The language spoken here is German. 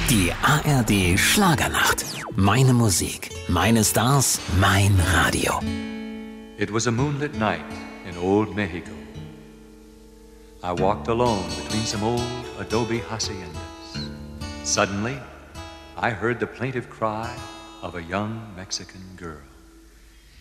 Die ARD Schlagernacht. Meine Musik, meine Stars, mein Radio. It was a moonlit night in old Mexico. I walked alone between some old adobe haciendas. Suddenly, I heard the plaintive cry of a young Mexican girl.